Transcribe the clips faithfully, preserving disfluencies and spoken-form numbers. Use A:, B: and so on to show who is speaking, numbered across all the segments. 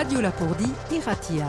A: Radio Lapourdie Iratia.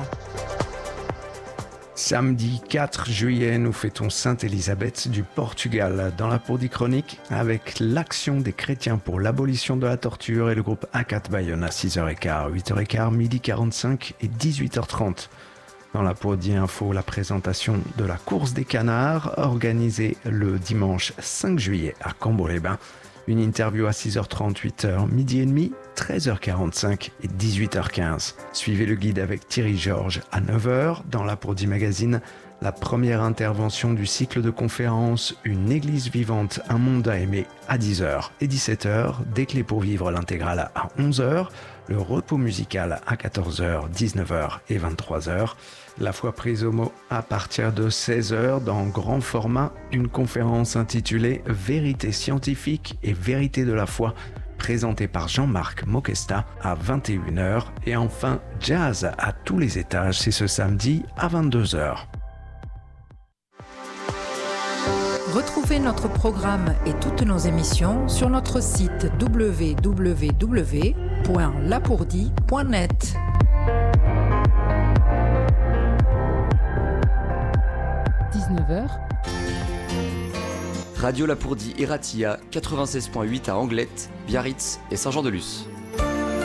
B: Samedi quatre juillet, nous fêtons Sainte Élisabeth du Portugal dans la Lapourdie Chronique avec l'Action des chrétiens pour l'abolition de la torture et le groupe A quatre Bayonne à six heures quinze, huit heures quinze, midi quarante-cinq et dix-huit heures trente. Dans la Lapourdie Info, la présentation de la course des canards organisée le dimanche cinq juillet à Cambo-les-Bains. Une interview à six heures trente, huit heures, midi et demi, treize heures quarante-cinq et dix-huit heures quinze. Suivez le guide avec Thierry Georges à neuf heures dans la Lapourdie Magazine. La première intervention du cycle de conférences Une église vivante, un monde à aimer à dix heures et dix-sept heures. Des clés pour vivre l'intégrale à onze heures. Le repos musical à quatorze heures, dix-neuf heures et vingt-trois heures. La foi prise au mot à partir de seize heures dans grand format, une conférence intitulée Vérité scientifique et vérité de la foi, présentée par Jean-Marc Moquesta à vingt et une heures. Et enfin, jazz à tous les étages, c'est ce samedi à vingt-deux heures.
A: Retrouvez notre programme et toutes nos émissions sur notre site w w w point lapourdie point net.
C: dix-neuf heures.
D: Radio Lapourdie Iratia quatre-vingt-seize virgule huit à Anglette, Biarritz et Saint-Jean-de-Luz.